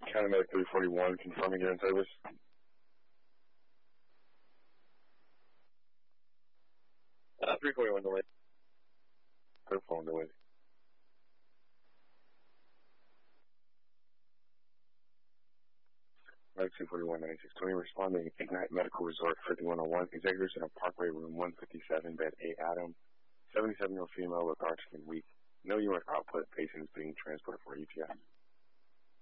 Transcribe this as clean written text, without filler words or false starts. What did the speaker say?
County Medic 341, confirming you're in service. Uh, 341 delayed. 341 delayed. Medic 241-9620, responding Ignite Medical Resort 5101, executives in a Parkway room 157, bed A Adam, 77-year-old female, lethargic and weak. No U.S. output, patient is being transported for ETA.